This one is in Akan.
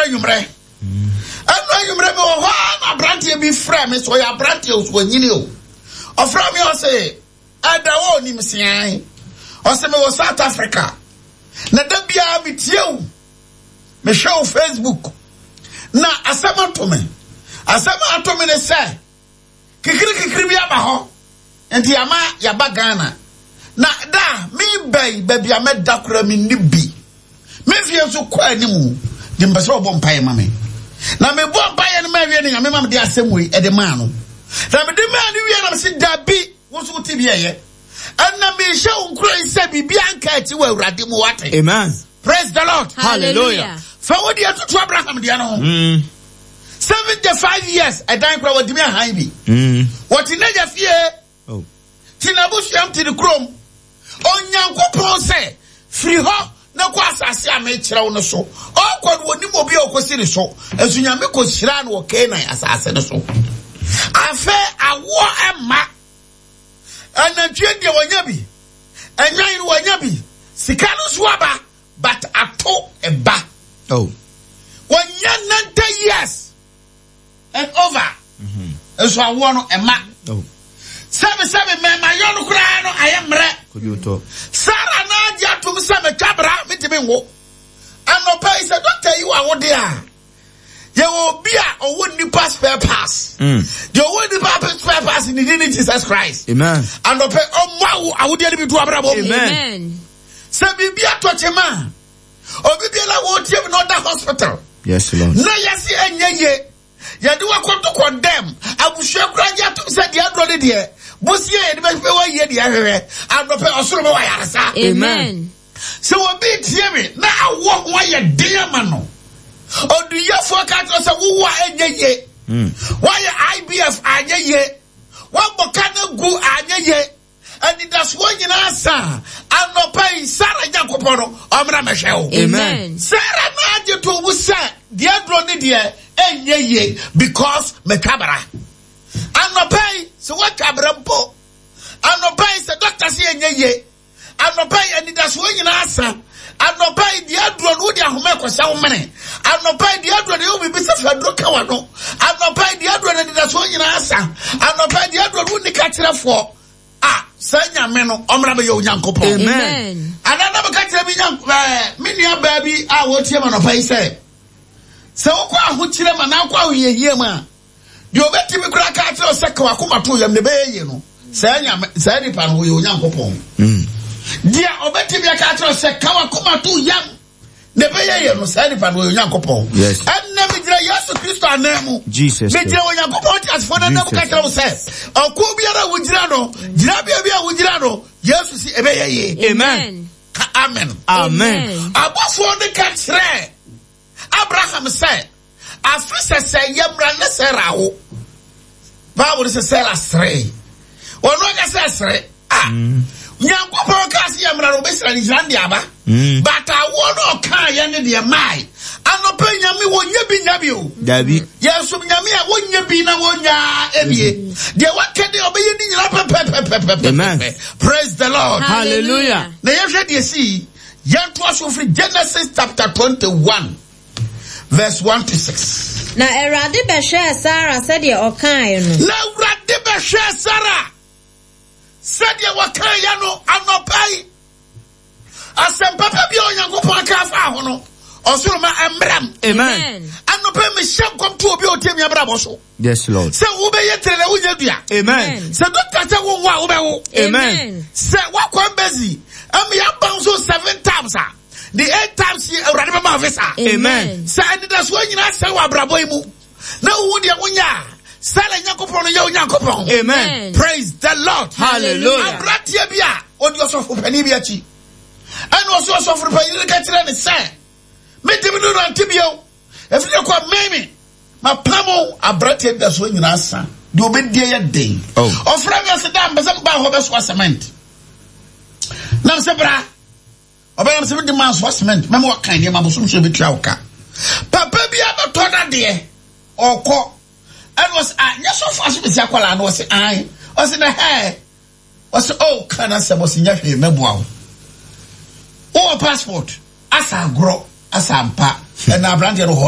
Enra yumre me wo na brantie bi fra me so ya brantie o so nyini o. Ofra me o say ada wo ni msian. O say me wo South Africa. Na da bia me tie o. Me show Facebook. Na asama to me ne say kikiri bi aba ho. Enti ama ya ba Ghana. Na da me bai baby ameda kura mi nibi. Me fie so kwa animu. De mbese obo mpae ma me. Na me bo mpae no ma wie ne nyame ma me de asemwe e de ma no. Na me de ma ne wie na me se dabi wo so ti bi eye. Anna me hye unkura ise bibi anka ati wa urade mu wate. Amen. Praise the Lord. Hallelujah. Fa wo de atutu Abraham de no. 75 years edan kura wo di me han bi. What in na fie. Oh. Tinabusu am ti de krom. Onyankopon se free ho na kwa asase a me kire wo no so okod woni mo bi okosi ne so esunya me ko hira no Canaan asase ne so afa awo ema anatwe de wonya bi enyan no wonya bi sika no so aba but ato eba oh wonya 90 years and over eso awo no ema oh 7 me ma yo no kura no ayemre Sarah na dia to me say me twabra me timi wo anopa is a doctor you are wo there ye wo bia owo nipa spare pass ye wo nipa spare pass in the name of Jesus Christ. Amen. Anopa omo awode ni bi to abra bo. Amen. Se bibia to chema obi bia la wo tie no da hospital. Yes Lord. Na yesi enye ye de wa konto condemn abusua kura dia to say dia dro de Busie de be wa ye de ahwe adope osoro be wa yaresa. Amen. So we be tie me na awo wa ye de ma no oduyefo ka to say wo wa anyeye wa ye IBF anyeye wa boka na gu anyeye and that's one nyina sa anopai Sarah Jacob no omra mehwe o. Amen. Sarah na je to wo sa de adro ne de anyeye because me kabara anopai so what kabrampo anopai se doctor se enyeye anopai and that's one nyina sa anopai de adro no de ahoma kwasa wo mene anopai de adro de obi bi se fadro ka wa no anopai de adro de that's one nyina sa anopai de adro no ni ka kirefo sanya me no omra be yo nyankopon. Amen. Anana be ka kire bi nyank me nua ba bi a wo tie ma no pai se wo kwa ho kire ma na kwa ho yehie ma de obeti mi kura ka kire se ka akoma to yam ne be ye no sanya ni pa no yo nyankopon. Dia obeti bi ka kire se ka akoma to yam ne be ye no sanya ni pa no yo nyankopon. Yes. Anna me dira Yesu Kristo anemu Jesus. Me dira wo nyankopon ti asfo na na ka kire wo se oku biara wo gira no gira bia wo gira no Yesu si ebe ye. Amen. Amen. Amen. Abofo de ka kire Abraham said afisa say yemra ne serawo Bible say Sarah sere ono ka say sere nyankopon ka say yemra no be sere ni jande aba but awo no ka ye ne de mai anope nyame wonye bi nyabi o Dabi yesu nyame a wonye bi na wonya ebie de wakede obeye ni nyina Amen. Praise the Lord. Hallelujah. Na yehwe de si yanto aso free Genesis chapter 21 verse 1 to 6. Na Erade be hwe Sarah said ye okan no. Na Erade be hwe Sarah said ye wakan ya no anopai. Asem papa bi onyankopon aka fa ho no. Osoro ma emram. Amen. Anopai me hyem kom to obi otem ya bra bo so. Yes Lord. Se wo be yetere wo yadua. Amen. Se doctor te wo wa wo be wo. Amen. Se wakwan bezi am ya bounce 7 times ah. The 8 times he already mama visa. Amen. Sa and that's when you say wa brabo imu. Na wo de wonya. Sala nyakopon yo nyakopon. Amen. Praise the Lord. Hallelujah. Abratia bia odi osofo pani bia chi. Ana oso osofo pani ka tire ne say. Me de no antibio. Efile kwa meme. Ma pamo abratia da so nyina sa. De obedie ya den. Ofra me se dam bezam ba ho be so cement. Na se bra Obeyam 70 months for cement. Memo what kind of mabusum should be trauka. Papa be able to that dear or co. And was yes so fast with Yakwala and was I was in the hair. Was can I say was in your hair, Mebuao. Oh, passport. As I grow, as I'm pa, and I branded